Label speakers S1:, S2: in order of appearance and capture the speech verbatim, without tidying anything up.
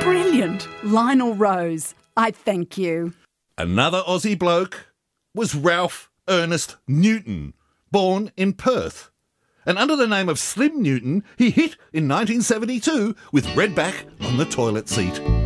S1: Brilliant. Lionel Rose, I thank you.
S2: Another Aussie bloke was Ralph Ernest Newton, born in Perth. And under the name of Slim Newton, he hit in nineteen seventy-two with Redback on the toilet seat.